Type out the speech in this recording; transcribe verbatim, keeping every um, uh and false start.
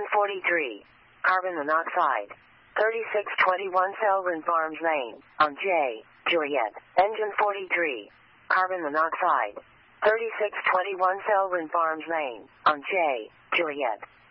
Engine forty-three. Carbon monoxide. thirty-six twenty-one Selwyn Farms Lane. On J. Juliet. Engine forty-three. Carbon monoxide. thirty-six twenty-one Selwyn Farms Lane. On J. Juliet.